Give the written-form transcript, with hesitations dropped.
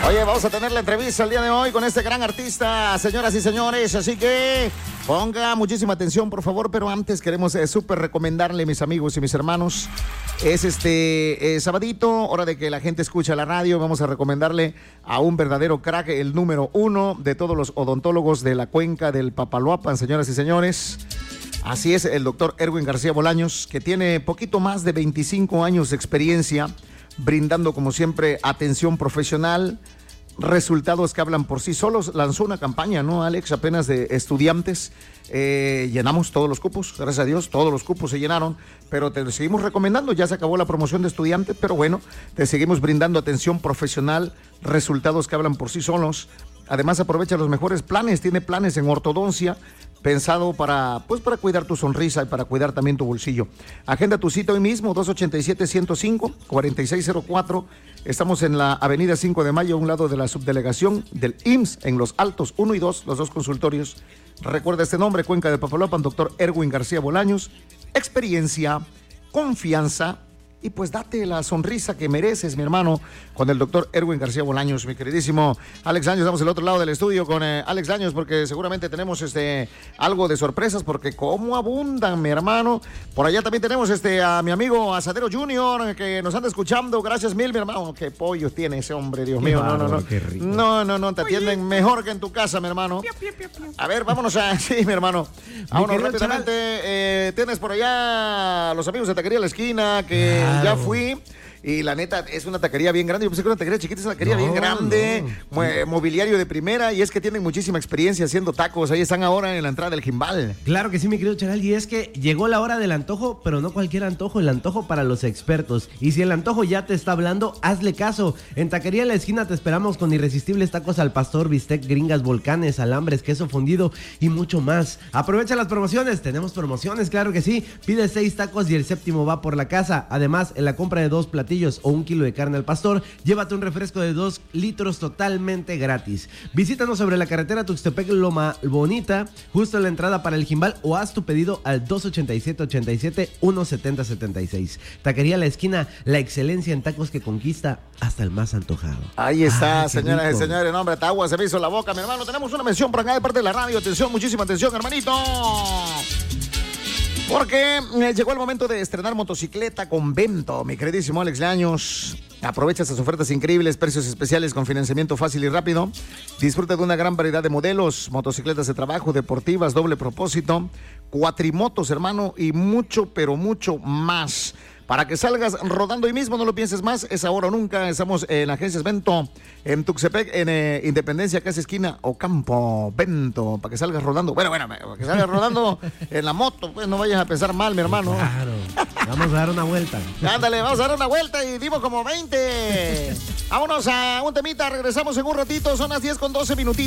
Oye, vamos a tener la entrevista el día de hoy con este gran artista, señoras y señores, así que ponga muchísima atención, por favor, pero antes queremos súper recomendarle, mis amigos y mis hermanos, es sabadito, hora de que la gente escuche la radio, vamos a recomendarle a un verdadero crack, el número 1 de todos los odontólogos de la cuenca del Papaloapan, señoras y señores. Así es, el doctor Erwin García Bolaños, que tiene poquito más de 25 años de experiencia, brindando como siempre atención profesional, resultados que hablan por sí solos. Lanzó una campaña, ¿no, Alex? Apenas de estudiantes. Llenamos todos los cupos, gracias a Dios, todos los cupos se llenaron, pero te seguimos recomendando. Ya se acabó la promoción de estudiantes, pero bueno, te seguimos brindando atención profesional, resultados que hablan por sí solos. Además, aprovecha los mejores planes, tiene planes en ortodoncia, pensado para cuidar tu sonrisa y para cuidar también tu bolsillo. Agenda tu cita hoy mismo, 287-105-4604. Estamos en la avenida 5 de Mayo, a un lado de la subdelegación del IMSS, en Los Altos, 1 y 2, los dos consultorios. Recuerda este nombre, Cuenca de Papaloapan, doctor Erwin García Bolaños. Experiencia, confianza, y pues date la sonrisa que mereces, mi hermano, con el doctor Erwin García Bolaños, mi queridísimo Alex Años. Estamos del otro lado del estudio con Alex Años, porque seguramente tenemos algo de sorpresas, porque cómo abundan, mi hermano. Por allá también tenemos a mi amigo Asadero Junior, que nos anda escuchando. Gracias mil, mi hermano. Qué pollos tiene ese hombre, Dios mío. Qué rico. No, te atienden mejor que en tu casa, mi hermano. A ver, vámonos sí, mi hermano. Vámonos rápidamente. Tienes por allá los amigos de Taquería La Esquina, que ya fui, y la neta es una taquería bien grande. Yo pensé que era una taquería chiquita, es una taquería bien grande, mobiliario de primera, y es que tienen muchísima experiencia haciendo tacos. Ahí están ahora en la entrada del Jimbal. Claro que sí, mi querido Charal, y es que llegó la hora del antojo, pero no cualquier antojo, el antojo para los expertos. Y si el antojo ya te está hablando, hazle caso. En Taquería La Esquina te esperamos con irresistibles tacos al pastor, bistec, gringas, volcanes, alambres, queso fundido y mucho más. Aprovecha las promociones, tenemos promociones, claro que sí. Pide 6 tacos y el séptimo va por la casa. Además, en la compra de 2 platillos o 1 kilo de carne al pastor, llévate un refresco de 2 litros totalmente gratis. Visítanos sobre la carretera Tuxtepec Loma Bonita, justo en la entrada para el Jimbal, o haz tu pedido al 287-87-170-76. Taquería La Esquina, la excelencia en tacos que conquista hasta el más antojado. Ahí está, señoras y señores. No, hombre, agua se me hizo la boca, mi hermano. Tenemos una mención por acá de parte de la radio. Atención, muchísima atención, hermanito. Porque llegó el momento de estrenar motocicleta con Vento, mi queridísimo Alex Años. Aprovecha estas ofertas increíbles, precios especiales con financiamiento fácil y rápido. Disfruta de una gran variedad de modelos, motocicletas de trabajo, deportivas, doble propósito, cuatrimotos, hermano, y mucho, pero mucho más. Para que salgas rodando hoy mismo, no lo pienses más, es ahora o nunca. Estamos en Agencias Vento, en Tuxtepec, en Independencia, casi esquina, Ocampo, Vento, para que salgas rodando. Bueno, para que salgas rodando en la moto, pues no vayas a pensar mal, mi hermano. Claro, vamos a dar una vuelta. Ándale, vamos a dar una vuelta y dimos como 20. Vámonos a un temita, regresamos en un ratito, son las 10:12.